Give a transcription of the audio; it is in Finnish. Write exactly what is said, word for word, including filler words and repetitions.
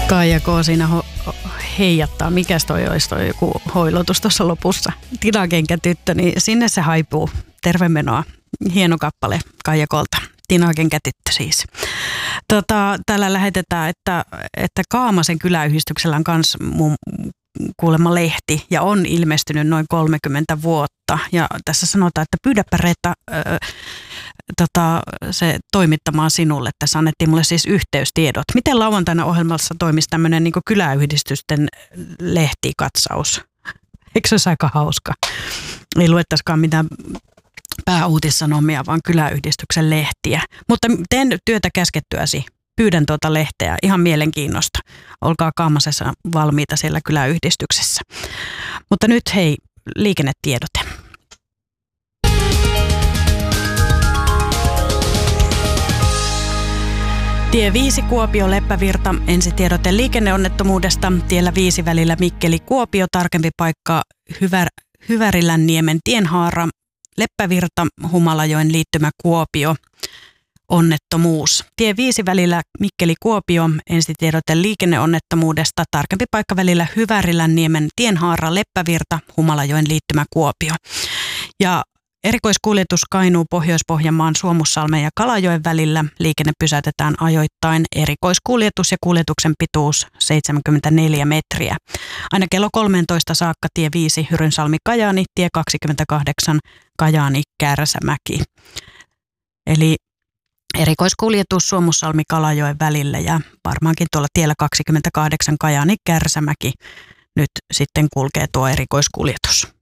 Kaija K. siinä ho- heijattaa, mikäs toi olisi toi joku hoilotus tuossa lopussa. Tinakenkätyttö, niin sinne se haipuu. Terve menoa. Hieno kappale Kaija Kolta. Tinakenkätyttö siis. Tota, täällä lähetetään, että, että Kaamasen kyläyhdistyksellä on kans mun kuulemma lehti ja on ilmestynyt noin kolmekymmentä vuotta. Ja tässä sanotaan, että pyydäpä Reetta ö, tota, se toimittamaan sinulle. Tässä annettiin mulle siis yhteystiedot. Miten lauantaina ohjelmassa toimisi tämmöinen niin kuin kyläyhdistysten lehtikatsaus? Eikö se olisi aika hauska? Ei luettaisikaan mitään pääuutissanomia, vaan kyläyhdistyksen lehtiä. Mutta teen työtä käskettyäsi. Pyydän tuota lehteä ihan mielenkiinnosta. Olkaa Kaamasessa valmiita siellä kyläyhdistyksessä. Mutta nyt hei, liikennetiedote. Tie viisi Kuopio Leppävirta, ensitiedote liikenneonnettomuudesta. Tiellä viisi välillä Mikkeli Kuopio, tarkempi paikka Hyvär, Hyvärilänniemen tienhaara. Leppävirta, Humalajoen liittymä Kuopio, onnettomuus. Tie viisi välillä Mikkeli-Kuopio, ensitiedote liikenneonnettomuudesta, tarkempi paikka välillä Hyvärilänniemen tienhaara, Leppävirta, Humalajoen liittymä Kuopio. Ja erikoiskuljetus Kainuu Pohjois-Pohjanmaan Suomussalmen ja Kalajoen välillä. Liikenne pysäytetään ajoittain. Erikoiskuljetus ja kuljetuksen pituus seitsemänkymmentäneljä metriä. Aina kello kolmetoista saakka tie viisi Hyrynsalmi-Kajaani, tie kaksikymmentäkahdeksan Kajaani-Kärsämäki. Eli erikoiskuljetus Suomussalmi-Kalajoen välillä ja varmaankin tuolla tiellä kaksikymmentäkahdeksan Kajaani-Kärsämäki nyt sitten kulkee tuo erikoiskuljetus.